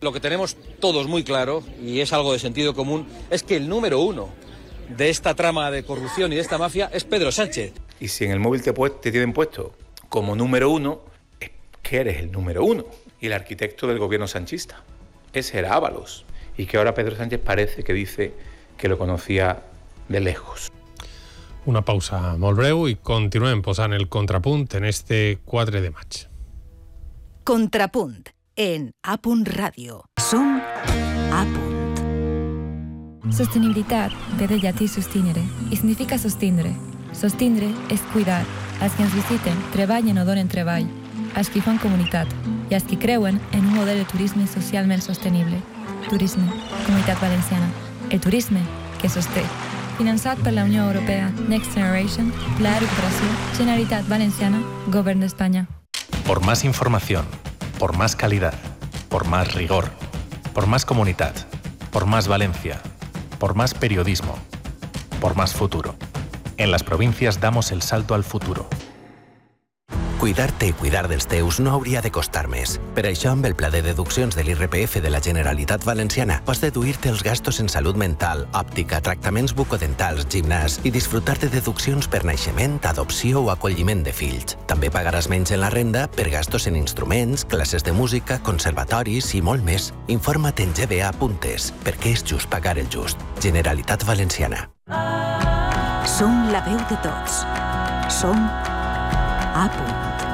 Lo que tenemos todos muy claro, y es algo de sentido común, es que el número uno de esta trama de corrupción y de esta mafia es Pedro Sánchez. Y si en el móvil te tienen puesto como número uno, es que eres el número uno. Y el arquitecto del gobierno sanchista. Ese era Ábalos. Y que ahora Pedro Sánchez parece que dice que lo conocía de lejos. Una pausa molt breu i continuem posant el contrapunt en este 4 de maig. Contrapunt en A.Radio. Som A. Sostenibilitat ve del llatí sustinere i significa sostindre. Sostindre és cuidar. Els que ens visiten treballen o donen treball, els que fan comunitat i els que creuen en un model de turisme socialment sostenible. Turisme, Comunitat Valenciana. El turisme que sosté. Finançat per la Unió Europea, Next Generation, Pla de Recuperació, Generalitat Valenciana, Govern d'Espanya. Por más información, por más calidad, por más rigor, por más comunidad, por más Valencia, por más periodismo, por más futuro. En las provincias damos el salto al futuro. Cuidar-te i cuidar dels teus no hauria de costar més. Per això, amb el pla de deduccions de l'IRPF de la Generalitat Valenciana, pots deduir-te els gastos en salut mental, òptica, tractaments bucodentals, gimnàs i disfrutar de deduccions per naixement, adopció o acolliment de fills. També pagaràs menys en la renda per gastos en instruments, classes de música, conservatoris i molt més. Informa't en gba.es, perquè és just pagar el just. Generalitat Valenciana. Som la veu de tots. Som A.